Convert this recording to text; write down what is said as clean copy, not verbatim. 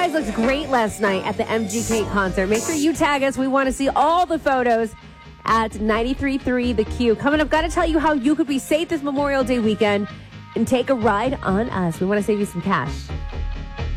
guys looked great last night at the MGK concert. Make sure you tag us. We want to see all the photos at 93.3 The Q. Coming up, got to tell you how you could be safe this Memorial Day weekend and take a ride on us. We want to save you some cash.